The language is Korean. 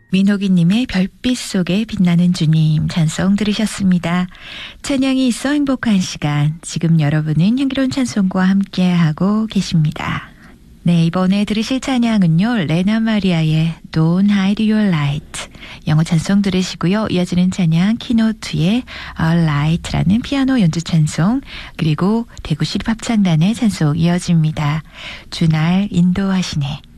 민호기님의 별빛 속에 빛나는 주님 찬송 들으셨습니다. 찬양이 있어 행복한 시간. 지금 여러분은 향기로운 찬송과 함께하고 계십니다. 네, 이번에 들으실 찬양은요. 레나 마리아의 Don't Hide Your Light 영어 찬송 들으시고요. 이어지는 찬양 키노트의 Our Light라는 피아노 연주 찬송 그리고 대구 시립합창단의 찬송 이어집니다. 주날 인도하시네.